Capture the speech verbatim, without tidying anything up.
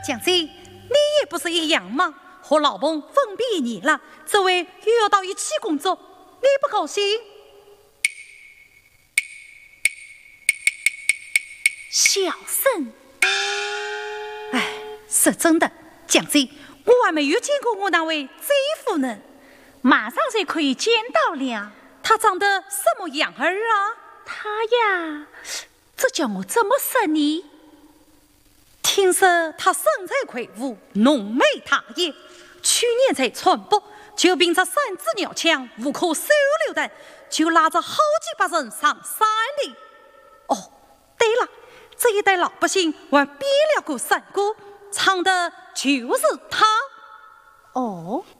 蒋姐，你也不是一样吗？和老公分别一年了，这回又要到一起工作，你不高兴？ 小声。 哎，是真的，蒋姐，我还没有见过我那位 J 夫人， 马上就可以见到了。 她长得什么样儿啊？ 她呀，这叫我怎么说呢？ 听说她身材魁梧，浓眉大眼，去年在川北就凭着三支鸟枪、五颗手榴弹，就拉着好几百人上山里。哦，对了，这一代老百姓还编了个山歌，唱的就是她。 哦。